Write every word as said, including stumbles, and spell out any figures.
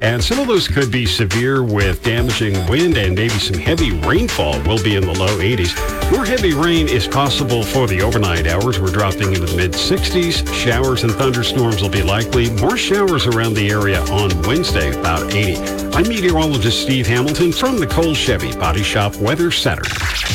And some of those could be severe with damaging wind and maybe some heavy rainfall. Will be in the low eighties. More heavy rain is possible for the overnight hours. We're dropping into the mid sixties. Showers and thunderstorms will be likely. More showers around the area on Wednesday, about eighty. I'm meteorologist Steve Hamilton from the Cole Chevy Body Shop Weather Center.